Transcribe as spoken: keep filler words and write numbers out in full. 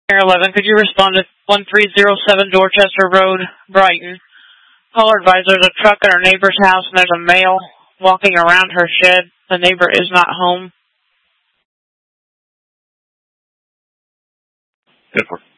Air eleven, could you respond to one three zero seven Dorchester Road, Brighton? Caller advised there's a truck at our neighbor's house and there's a male walking around her shed. The neighbor is not home. ten four.